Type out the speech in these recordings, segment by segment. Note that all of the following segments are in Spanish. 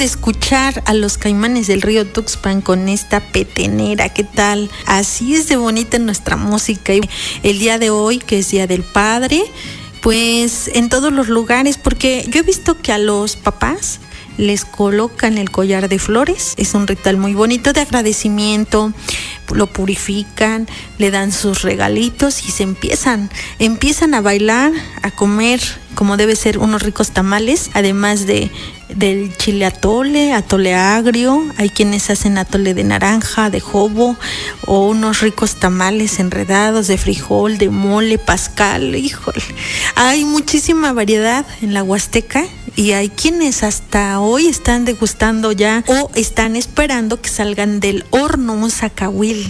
Escuchar a los Caimanes del Río Tuxpan con esta petenera, ¿qué tal? Así es de bonita nuestra música. Y el día de hoy, que es Día del Padre, pues en todos los lugares, porque yo he visto que a los papás les colocan el collar de flores. Es un ritual muy bonito de agradecimiento. Lo purifican, le dan sus regalitos y se empiezan a bailar, a comer como debe ser unos ricos tamales, además del chile atole agrio. Hay quienes hacen atole de naranja, de jobo, o unos ricos tamales enredados de frijol, de mole, pascal. Híjole, hay muchísima variedad en la Huasteca y hay quienes hasta hoy están degustando ya o están esperando que salgan del horno un zacahuil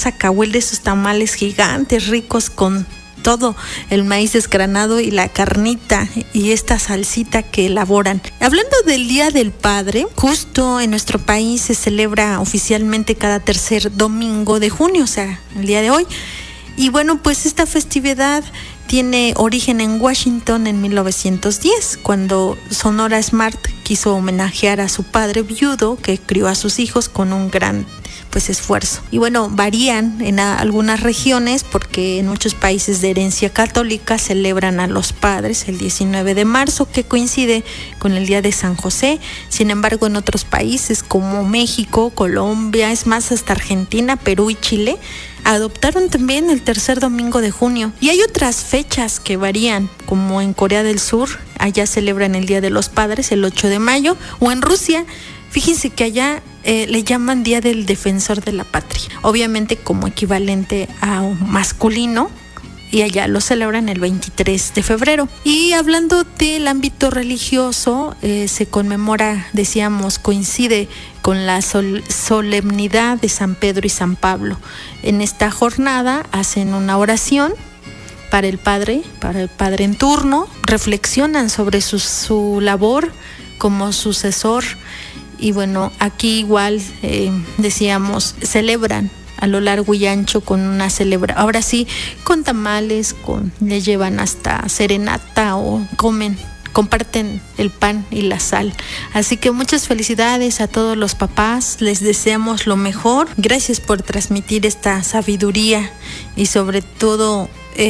de esos tamales gigantes, ricos con todo el maíz desgranado y la carnita y esta salsita que elaboran. Hablando del Día del Padre, justo en nuestro país se celebra oficialmente cada tercer domingo de junio, o sea, el día de hoy. Y bueno, pues esta festividad tiene origen en Washington en 1910, cuando Sonora Smart quiso homenajear a su padre viudo que crió a sus hijos con un gran esfuerzo. Y bueno, varían en algunas regiones porque en muchos países de herencia católica celebran a los padres el 19 de marzo, que coincide con el Día de San José. Sin embargo, en otros países como México, Colombia, es más, hasta Argentina, Perú y Chile, adoptaron también el tercer domingo de junio. Y hay otras fechas que varían, como en Corea del Sur, allá celebran el Día de los Padres el 8 de mayo, o en Rusia, fíjense que allá le llaman Día del Defensor de la Patria, obviamente como equivalente a un masculino, y allá lo celebran el 23 de febrero. Y hablando del ámbito religioso, se conmemora, decíamos, coincide con la solemnidad de San Pedro y San Pablo. En esta jornada hacen una oración para el padre en turno, reflexionan sobre su labor como sucesor. Y bueno, aquí igual decíamos, celebran a lo largo y ancho con una celebración. Ahora sí, con tamales, le llevan hasta serenata o comparten el pan y la sal. Así que muchas felicidades a todos los papás, les deseamos lo mejor. Gracias por transmitir esta sabiduría y sobre todo,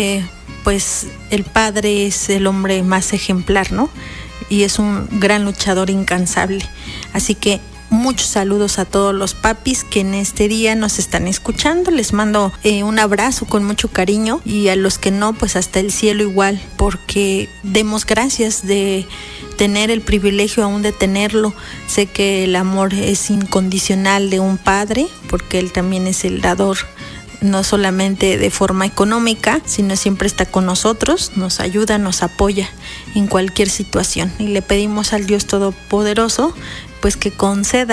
pues el padre es el hombre más ejemplar, ¿no? Y es un gran luchador incansable. Así que muchos saludos a todos los papis que en este día nos están escuchando. Les mando un abrazo con mucho cariño, y a los que no, pues hasta el cielo igual, porque demos gracias de tener el privilegio aún de tenerlo. Sé que el amor es incondicional de un padre, porque él también es el dador, no solamente de forma económica, sino siempre está con nosotros, nos ayuda, nos apoya en cualquier situación. Y le pedimos al Dios Todopoderoso pues que conceda